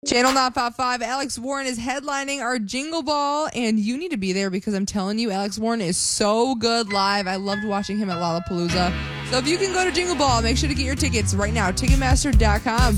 Channel Not Pop 5, Alex Warren is headlining our Jingle Ball, and you need to be there because I'm telling you, Alex Warren is so good live. I loved watching him at Lollapalooza. So if you can go to Jingle Ball, make sure to get your tickets right now, Ticketmaster.com.